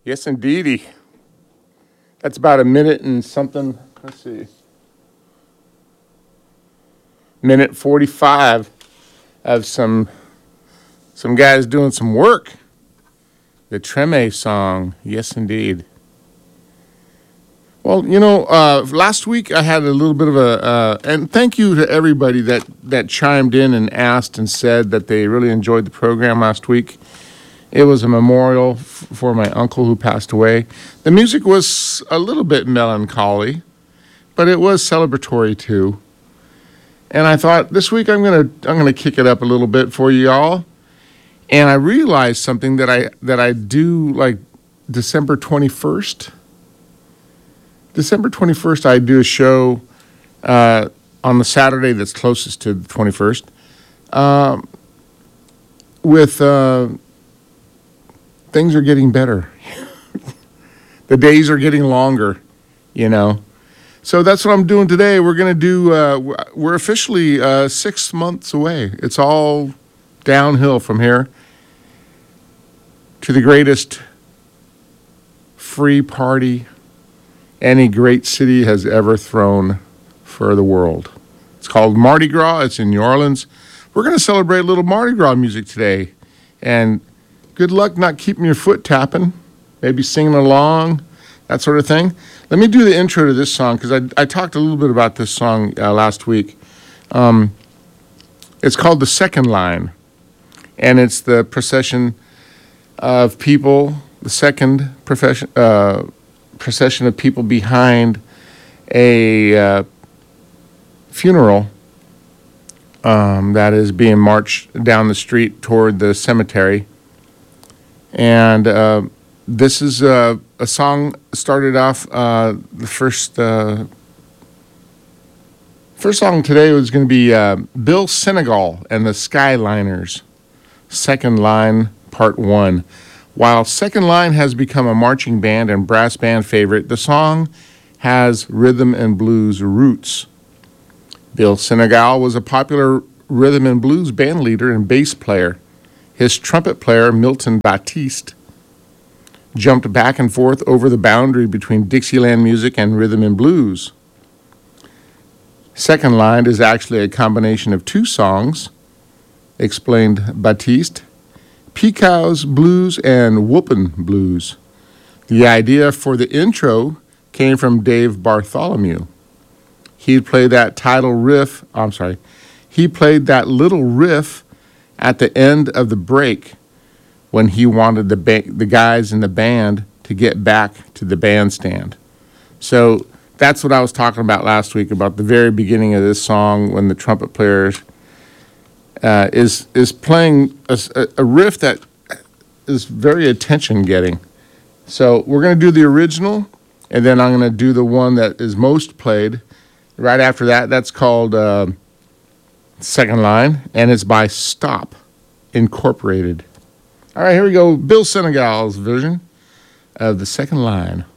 Yes, indeedy. That's about a minute and something. Let's see. Minute 45 of some guys doing some work. The Treme song. Yes, indeed. Well, last week I had a little bit of and thank you to everybody that chimed in and asked and said that they really enjoyed the program last week. It was a memorial for my uncle who passed away. The music was a little bit melancholy, but it was celebratory too. And I thought this week I'm gonna kick it up a little bit for y'all. And I realized something that I do like December 21st. December 21st, I do a show on the Saturday that's closest to the 21st with things are getting better. The days are getting longer, So that's what I'm doing today. We're going to do, we're officially 6 months away. It's all downhill from here to the greatest free party any great city has ever thrown for the world. It's called Mardi Gras. It's in New Orleans. We're going to celebrate a little Mardi Gras music today. And good luck not keeping your foot tapping, maybe singing along, that sort of thing. Let me do the intro to this song because I talked a little bit about this song last week. It's called The Second Line, and it's the procession of people, the second procession of people behind a funeral that is being marched down the street toward the cemetery. And this is a song started off, the first song today was going to be Bill Senegal and the Skyliners, Second Line, Part 1. While Second Line has become a marching band and brass band favorite, the song has rhythm and blues roots. Bill Senegal was a popular rhythm and blues band leader and bass player. His trumpet player, Milton Batiste, jumped back and forth over the boundary between Dixieland music and rhythm and blues. Second Line is actually a combination of two songs, explained Batiste, Peacows Blues and Whoopin' Blues. The idea for the intro came from Dave Bartholomew. He played that little riff at the end of the break when he wanted the guys in the band to get back to the bandstand. So that's what I was talking about last week, about the very beginning of this song when the trumpet player is playing a riff that is very attention-getting. So we're going to do the original, and then I'm going to do the one that is most played. Right after that, that's called Second Line, and it's by Stop Incorporated. All right, here we go. Bill Senegal's version of the Second Line.